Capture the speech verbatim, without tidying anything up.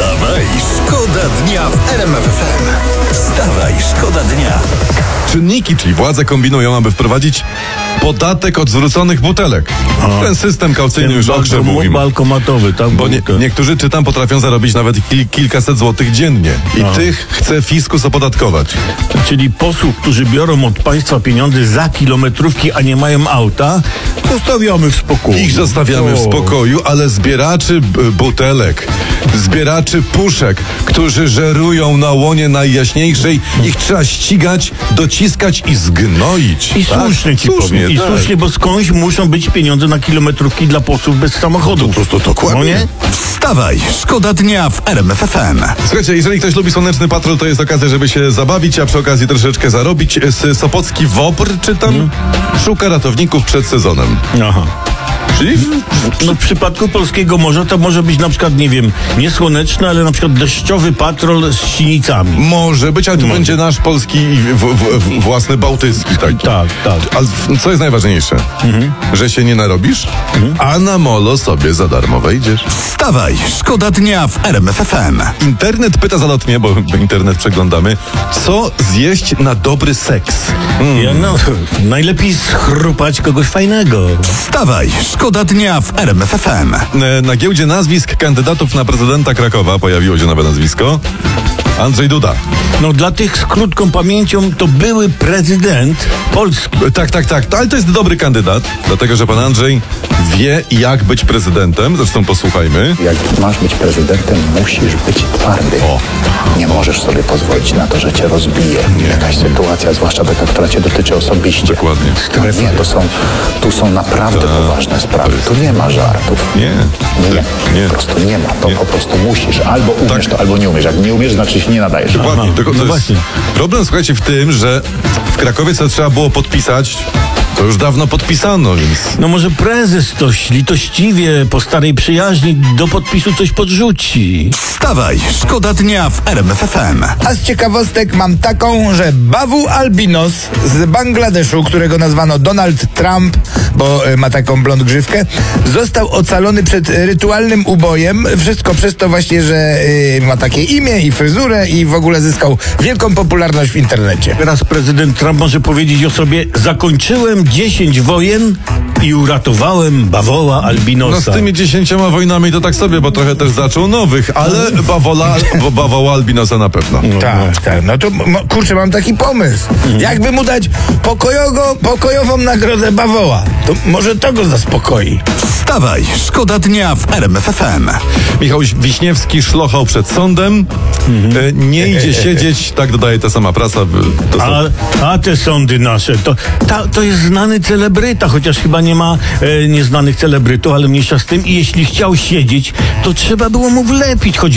Wstawaj, szkoda dnia w R M F F M. Wstawaj, szkoda dnia. Czynniki, czyli władze kombinują, aby wprowadzić podatek od zwróconych butelek. A, ten system kaucyjny już ogrzebł im. Balkomatowy, tak? Bo nie, niektórzy, czytam, potrafią zarobić nawet kil, kilkaset złotych dziennie. I A. tych chce fiskus opodatkować. Czyli posłów, którzy biorą od państwa pieniądze za kilometrówki, a nie mają auta, zostawiamy w spokoju. Ich zostawiamy o. w spokoju, ale zbieraczy b- butelek, zbieraczy puszek, którzy żerują na łonie najjaśniejszej, ich trzeba ścigać, dociskać i zgnoić. I tak? słusznie ci Słusznie, powiem. I tak. słusznie, bo skądś muszą być pieniądze na kilometrówki dla posłów bez samochodów. To, to, to dokładnie. No nie? Wstawaj, szkoda dnia w R M F F M. Słuchajcie, jeżeli ktoś lubi Słoneczny Patrol, to jest okazja, żeby się zabawić, a przy okazji troszeczkę zarobić. S- Sopocki WOPR, czytam, Hmm. szuka ratowników przed sezonem. Aha. Czyli No w przypadku polskiego morza to może być na przykład, nie wiem, nie słoneczny, ale na przykład deszczowy patrol z sinicami. może być, ale tu Może. będzie nasz polski i w, w, w, własny bałtycki taki. Tak, tak. A co jest najważniejsze? Mhm. Że się nie narobisz, a na molo sobie za darmo wejdziesz. Wstawaj, szkoda dnia w R M F F M. Internet pyta zalotnie, bo internet przeglądamy, co zjeść na dobry seks? Mm. Ja, no, najlepiej schrupać kogoś fajnego. Wstawaj, szkoda dnia w R M F F M. E, Na giełdzie nazwisk kandydatów na prezydenta Krakowa pojawiło się nowe nazwisko. Andrzej Duda. No dla tych z krótką pamięcią to były prezydent Polski. E, Tak, tak, tak, ale to jest dobry kandydat, dlatego że pan Andrzej wie, jak być prezydentem. Zresztą posłuchajmy. Jak masz być prezydentem, musisz być twardy. O. Nie możesz sobie pozwolić na to, że cię rozbije jakaś sytuacja, zwłaszcza taka, która cię dotyczy osobiście. Dokładnie. Nie, to są, tu są naprawdę poważne sprawy. Tu nie ma żartów. Nie. Nie, Nie. po prostu nie ma. To Nie. po prostu musisz. Albo umiesz Tak. to, albo nie umiesz. Jak nie umiesz, znaczy się nie nadajesz. Dokładnie. Aha, Tylko to no jest właśnie. problem, słuchajcie, w tym, że w Krakowie co trzeba było podpisać, to już dawno podpisano, więc... No może prezes coś litościwie po starej przyjaźni do podpisu coś podrzuci. Wstawaj, szkoda dnia w R M F F M. A z ciekawostek mam taką, że bawu albinos z Bangladeszu, którego nazwano Donald Trump, bo y, ma taką blond grzywkę, został ocalony przed rytualnym ubojem. Wszystko przez to właśnie, że y, ma takie imię i fryzurę i w ogóle zyskał wielką popularność w internecie. Teraz prezydent Trump może powiedzieć o sobie: zakończyłem dziesięć wojen i uratowałem bawoła albinosa. No z tymi dziesięcioma wojnami to tak sobie, bo trochę też zaczął nowych, ale bawola, bo bawoła albinosa na pewno. Tak, tak. No to m- kurczę, mam taki pomysł. Jakby mu dać pokojogo, pokojową nagrodę bawoła, to może to go zaspokoi. Wstawaj, szkoda dnia w R M F F M. Michał Wiśniewski szlochał przed sądem. E, nie idzie siedzieć, tak dodaje ta sama prasa. w- To są... A, a te sądy nasze, to, ta, to jest znany celebryta, chociaż chyba nie ma e, nieznanych celebrytów, ale mniejsza z tym. I jeśli chciał siedzieć, to trzeba było mu wlepić choć